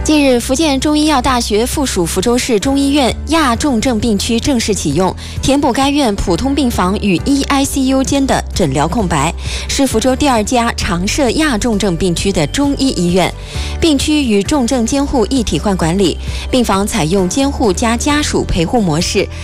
近日，福建中医药大学附属福州市中医院亚重症病区正式启用，填补该院普通病房与 EICU 间的诊疗空白，是福州第2家常设亚重症病区的中医医院。病区与重症监护一体化管理，病房采用监护加家属陪护模式，